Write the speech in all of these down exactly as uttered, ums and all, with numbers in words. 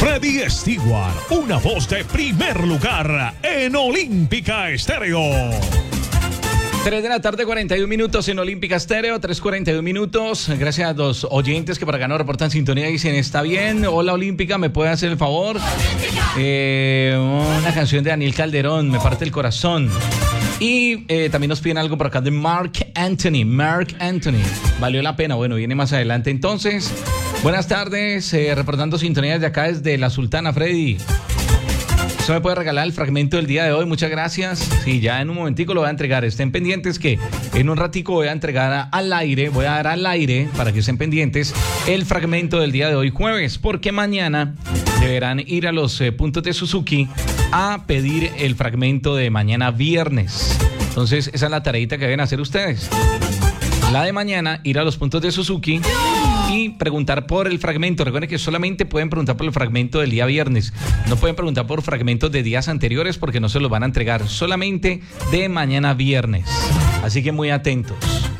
Freddy Stewart, una voz de primer lugar en Olímpica Estéreo. tres de la tarde, cuarenta y un minutos en Olímpica Estéreo, tres cuarenta y un minutos. Gracias a los oyentes que por acá nos reportan sintonía y dicen, está bien. Hola Olímpica, ¿me puede hacer el favor? Eh, una canción de Daniel Calderón, me parte el corazón. Y eh, también nos piden algo por acá de Marc Anthony. Marc Anthony, valió la pena. Bueno, viene más adelante. Entonces, buenas tardes, eh, reportando sintonías de acá desde La Sultana, Freddy. ¿Usted me puede regalar el fragmento del día de hoy? Muchas gracias. Sí, ya en un momentico lo voy a entregar. Estén pendientes que en un ratico voy a entregar al aire, voy a dar al aire, para que estén pendientes, el fragmento del día de hoy jueves, porque mañana deberán ir a los eh, puntos de Suzuki a pedir el fragmento de mañana viernes. Entonces, esa es la tareita que deben hacer ustedes. La de mañana, ir a los puntos de Suzuki y preguntar por el fragmento. Recuerden que solamente pueden preguntar por el fragmento del día viernes. No pueden preguntar por fragmentos de días anteriores porque no se los van a entregar. Solamente de mañana viernes. Así que muy atentos.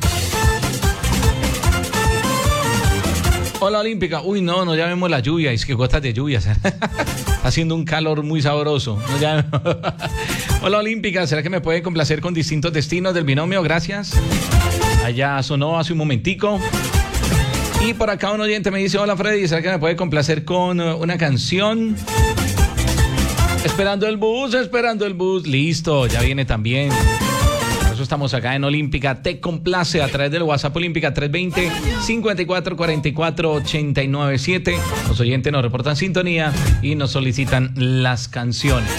Hola Olímpica. Uy, no, no llamemos la lluvia. Es que gotas de lluvia. Haciendo un calor muy sabroso. No llamemos. Hola Olímpica. ¿Será que me puede complacer con distintos destinos del binomio? Gracias. Allá sonó hace un momentico. Y por acá un oyente me dice, hola Freddy, ¿será que me puede complacer con una canción? Esperando el bus, esperando el bus. Listo, ya viene también. Por eso estamos acá en Olímpica. Te complace a través del WhatsApp Olímpica tres veinte, cincuenta y cuatro cuarenta y cuatro, ochenta y nueve siete. Los oyentes nos reportan sintonía y nos solicitan las canciones.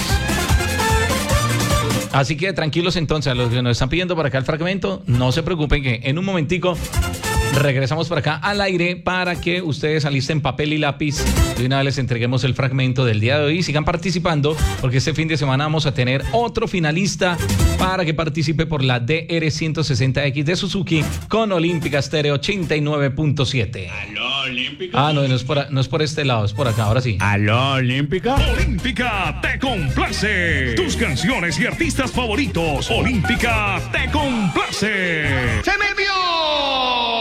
Así que tranquilos entonces, a los que nos están pidiendo por acá el fragmento, no se preocupen que en un momentico regresamos por acá al aire para que ustedes alisten papel y lápiz y una vez les entreguemos el fragmento del día de hoy. Sigan participando porque este fin de semana vamos a tener otro finalista para que participe por la D R ciento sesenta X de Suzuki con Olímpica Estéreo ochenta y nueve punto siete. ¿Aló, Olímpica? Ah, no, no es, por, no es por este lado, es por acá, ahora sí. ¿Aló, Olímpica? Olímpica te complace. Tus canciones y artistas favoritos. Olímpica te complace. ¡Se me envió!